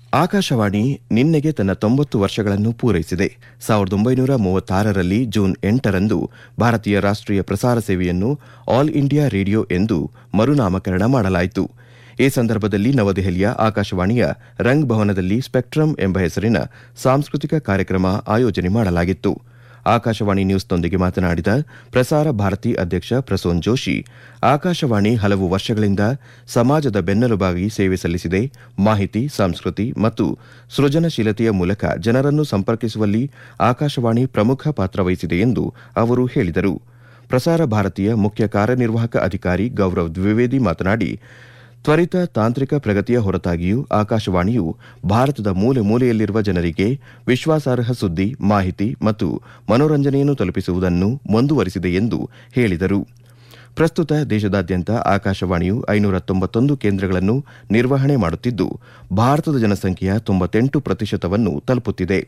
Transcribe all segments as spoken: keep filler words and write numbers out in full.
ಆಕಾಶವಾಣಿ ನಿನ್ನೆಗೆ ತನ್ನ ತೊಂಬತ್ತು ವರ್ಷಗಳನ್ನು ಪೂರೈಸಿದೆ. ಸಾವಿರದ ಒಂಬೈನೂರ ಮೂವತ್ತಾರರಲ್ಲಿ ಜೂನ್ ಎಂಟರಂದು ಭಾರತೀಯ ರಾಷ್ಟ್ರೀಯ ಪ್ರಸಾರ ಸೇವೆಯನ್ನು ಆಲ್ ಇಂಡಿಯಾ ರೇಡಿಯೋ ಎಂದು ಮರುನಾಮಕರಣ ಮಾಡಲಾಯಿತು. ಈ ಸಂದರ್ಭದಲ್ಲಿ ನವದೆಹಲಿಯ ಆಕಾಶವಾಣಿಯ ರಂಗ್ ಭವನದಲ್ಲಿ ಸ್ಪೆಕ್ಟ್ರಮ್ ಎಂಬ ಹೆಸರಿನ ಸಾಂಸ್ಕೃತಿಕ ಕಾರ್ಯಕ್ರಮ ಆಯೋಜನೆ ಮಾಡಲಾಗಿತ್ತು. ಆಕಾಶವಾಣಿ ನ್ಯೂಸ್ನೊಂದಿಗೆ ಮಾತನಾಡಿದ ಪ್ರಸಾರ ಭಾರತಿ ಅಧ್ಯಕ್ಷ ಪ್ರಸೂನ್ ಜೋಶಿ, ಆಕಾಶವಾಣಿ ಹಲವು ವರ್ಷಗಳಿಂದ ಸಮಾಜದ ಬೆನ್ನೆಲುಬಾಗಿ ಸೇವೆ ಸಲ್ಲಿಸಿದೆ. ಮಾಹಿತಿ, ಸಂಸ್ಕೃತಿ ಮತ್ತು ಸೃಜನಶೀಲತೆಯ ಮೂಲಕ ಜನರನ್ನು ಸಂಪರ್ಕಿಸುವಲ್ಲಿ ಆಕಾಶವಾಣಿ ಪ್ರಮುಖ ಪಾತ್ರ ವಹಿಸಿದೆ ಎಂದು ಅವರು ಹೇಳಿದರು. ಪ್ರಸಾರ ಭಾರತಿಯ ಮುಖ್ಯ ಕಾರ್ಯನಿರ್ವಾಹಕ ಅಧಿಕಾರಿ ಗೌರವ್ ದ್ವಿವೇದಿ ಮಾತನಾಡಿ, ತ್ವರಿತ ತಾಂತ್ರಿಕ ಪ್ರಗತಿಯ ಹೊರತಾಗಿಯೂ ಆಕಾಶವಾಣಿಯು ಭಾರತದ ಮೂಲೆ ಮೂಲೆಯಲ್ಲಿರುವ ಜನರಿಗೆ ವಿಶ್ವಾಸಾರ್ಹ ಸುದ್ದಿ, ಮಾಹಿತಿ ಮತ್ತು ಮನೋರಂಜನೆಯನ್ನು ತಲುಪಿಸುವುದನ್ನು ಮುಂದುವರಿಸಿದೆ ಎಂದು ಹೇಳಿದರು. ಪ್ರಸ್ತುತ ದೇಶದಾದ್ಯಂತ ಆಕಾಶವಾಣಿಯು ಐನೂರ ತೊಂಬತ್ತೊಂದು ಕೇಂದ್ರಗಳನ್ನು ನಿರ್ವಹಣೆ ಮಾಡುತ್ತಿದ್ದು, ಭಾರತದ ಜನಸಂಖ್ಯೆಯ ತೊಂಬತ್ತೆಂಟು ಪ್ರತಿಶತವನ್ನು ತಲುಪುತ್ತಿದೆ.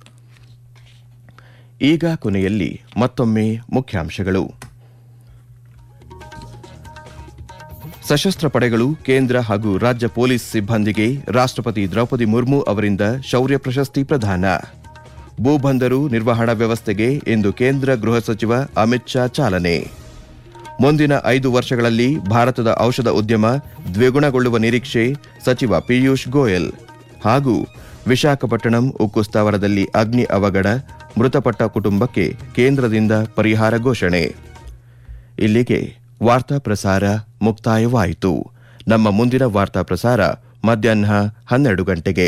ಈಗ ಕೊನೆಯಲ್ಲಿ ಮತ್ತೊಮ್ಮೆ ಮುಖ್ಯಾಂಶಗಳು. ಸಶಸ್ತ್ರ ಪಡೆಗಳು, ಕೇಂದ್ರ ಹಾಗೂ ರಾಜ್ಯ ಪೊಲೀಸ್ ಸಿಬ್ಬಂದಿಗೆ ರಾಷ್ಟ್ರಪತಿ ದ್ರೌಪದಿ ಮುರ್ಮು ಅವರಿಂದ ಶೌರ್ಯ ಪ್ರಶಸ್ತಿ ಪ್ರದಾನ. ಭೂಬಂದರು ನಿರ್ವಹಣಾ ವ್ಯವಸ್ಥೆಗೆ ಇಂದು ಕೇಂದ್ರ ಗೃಹ ಸಚಿವ ಅಮಿತ್ ಶಾ ಚಾಲನೆ. ಮುಂದಿನ ಐದು ವರ್ಷಗಳಲ್ಲಿ ಭಾರತದ ಔಷಧ ಉದ್ಯಮ ದ್ವಿಗುಣಗೊಳ್ಳುವ ನಿರೀಕ್ಷೆ, ಸಚಿವ ಪಿಯೂಷ್ ಗೋಯಲ್. ಹಾಗೂ ವಿಶಾಖಪಟ್ಟಣಂ ಉಕ್ಕು ಸ್ಥಾವರದಲ್ಲಿ ಅಗ್ನಿ ಅವಘಡ, ಮೃತಪಟ್ಟ ಕುಟುಂಬಕ್ಕೆ ಕೇಂದ್ರದಿಂದ ಪರಿಹಾರ ಘೋಷಣೆ. ಇಲ್ಲಿಗೆ ವಾರ್ತಾ ಪ್ರಸಾರ ಮುಕ್ತಾಯವಾಯಿತು. ನಮ್ಮ ಮುಂದಿನ ವಾರ್ತಾ ಪ್ರಸಾರ ಮಧ್ಯಾಹ್ನ ಹನ್ನೆರಡು ಗಂಟೆಗೆ.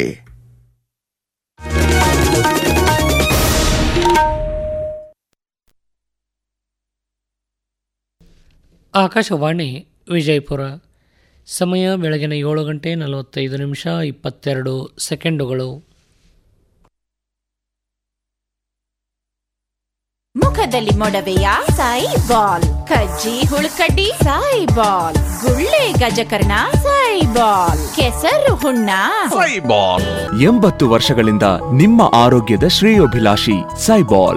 ಆಕಾಶವಾಣಿ ವಿಜಯಪುರ. ಸಮಯ ಬೆಳಗಿನ ಏಳು ಗಂಟೆ ನಲವತ್ತೈದು ನಿಮಿಷ ಇಪ್ಪತ್ತೆರಡು ಸೆಕೆಂಡುಗಳು. ಮುಖದಲ್ಲಿ ಮೊಡವೆಯ ಸಾಯಿ ಬಾಲ್, ಕಜ್ಜಿ ಹುಳುಕಡ್ಡಿ ಸಾಯಿ ಬಾಲ್, ಗುಳ್ಳೆ ಗಜಕರ್ಣ ಸಾಯಿ ಬಾಲ್, ಕೆಸರು ಹುಣ್ಣ ಸಾಯಿ ಬಾಲ್. ಎಂಬತ್ತು ವರ್ಷಗಳಿಂದ ನಿಮ್ಮ ಆರೋಗ್ಯದ ಶ್ರೇಯೋಭಿಲಾಷಿ ಸೈಬಾಲ್.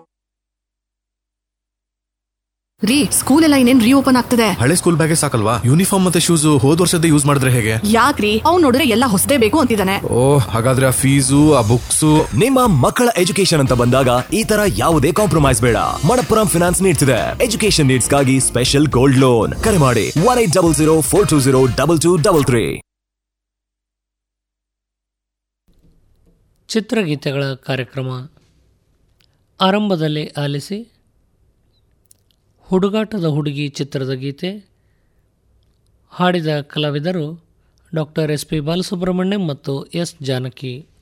ರೀ, ಸ್ಕೂಲ್ ಎಲ್ಲ ಇನ್ನೇನ್ ರೀಓಪನ್ ಆಗ್ತದೆ. ಹಳೆ ಸ್ಕೂಲ್ ಬ್ಯಾಗೇ ಸಾಕಲ್ವಾ? ಯೂನಿಫಾರ್ಮ್ ಮತ್ತೆ ಶೂಸ್ ಹೋದ್ ವರ್ಷದ ಯೂಸ್ ಮಾಡಿದ್ರೆ ಹೇಗೆ? ಯಾಕ್ರಿ, ಅವ್ನು ನೋಡಿದ್ರೆ ಎಲ್ಲ ಹೊಸದೇ ಬೇಕು ಅಂತಿದ್ದಾನೆ. ಓ, ಹಾಗಾದ್ರೆ ಆ ಫೀಸು, ಆ ಬುಕ್ಸ್. ನಿಮ್ಮ ಮಕ್ಕಳ ಎಜುಕೇಶನ್ ಅಂತ ಬಂದಾಗ ಈ ತರ ಯಾವುದೇ ಕಾಂಪ್ರಮೈಸ್ ಬೇಡ. ಮಣಪ್ಪುರಂ ಫಿನಾನ್ಸ್ ನೀಡ್ತಿದೆ ಎಜುಕೇಶನ್ ನೀಡ್ಸ್ ಗಾಗಿ ಸ್ಪೆಷಲ್ ಗೋಲ್ಡ್ ಲೋನ್. ಕರೆ ಮಾಡಿ one eight double zero four two zero double two double three. ಚಿತ್ರಗೀತೆಗಳ ಕಾರ್ಯಕ್ರಮ ಆರಂಭದಲ್ಲಿ ಆಲಿಸಿ. ಹುಡುಗಾಟದ ಹುಡುಗಿ ಚಿತ್ರದ ಗೀತೆ ಹಾಡಿದ ಕಲಾವಿದರು ಡಾಕ್ಟರ್ ಎಸ್ ಪಿ ಬಾಲಸುಬ್ರಹ್ಮಣ್ಯಂ ಮತ್ತು ಎಸ್ ಜಾನಕಿ.